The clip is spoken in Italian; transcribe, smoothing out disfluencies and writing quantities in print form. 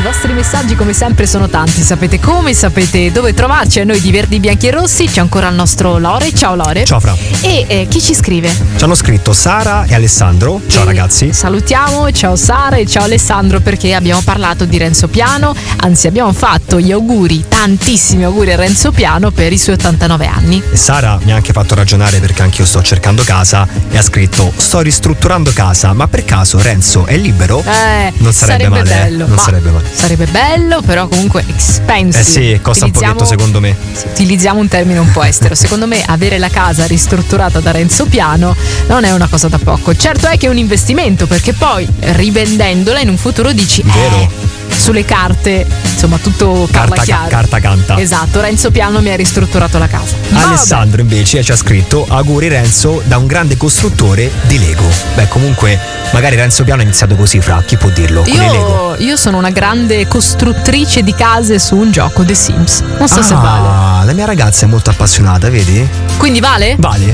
vostri messaggi come sempre sono tanti, sapete come, sapete dove trovarci. A noi di Verdi, Bianchi e Rossi c'è ancora il nostro Lore. Ciao Lore. Ciao Fra. E chi ci scrive? Ci hanno scritto Sara e Alessandro. Ciao ragazzi. Salutiamo, ciao Sara e ciao Alessandro, perché abbiamo parlato di Renzo Piano, anzi abbiamo fatto gli auguri, tantissimi auguri a Renzo Piano per i suoi 89 anni. E Sara mi ha anche fatto ragionare, perché anche io sto cercando casa, e ha scritto: sto ristrutturando casa, ma per caso Renzo è libero? Non sarebbe male, bello. Non sarebbe male. Sarebbe bello, però comunque expensive. Sì, costa un pochetto secondo me. Utilizziamo un termine un po' estero. Secondo me avere la casa ristrutturata da Renzo Piano non è una cosa da poco. Certo è che è un investimento, perché poi rivendendola in un futuro dici Vero. Sulle carte, insomma, tutto parla chiaro. Carta canta. Esatto, Renzo Piano mi ha ristrutturato la casa. Alessandro invece ci ha scritto: auguri Renzo da un grande costruttore di Lego. Beh, comunque magari Renzo Piano ha iniziato così, Fra, chi può dirlo? Con i Lego. Io sono una grande costruttrice di case su un gioco, The Sims. Non so se vale. La mia ragazza è molto appassionata, vedi? Quindi vale? Vale.